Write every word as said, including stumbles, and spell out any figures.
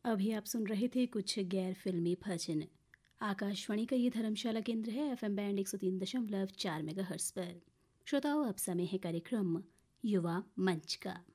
अभी आप सुन रहे थे कुछ गैर फिल्मी भजन। आकाशवाणी का ये धर्मशाला केंद्र है, एफएम बैंड एक सौ तीन दशमलव चार मेगाहर्ट्ज़ पर। श्रोताओं, अब समय है कार्यक्रम युवा मंच का।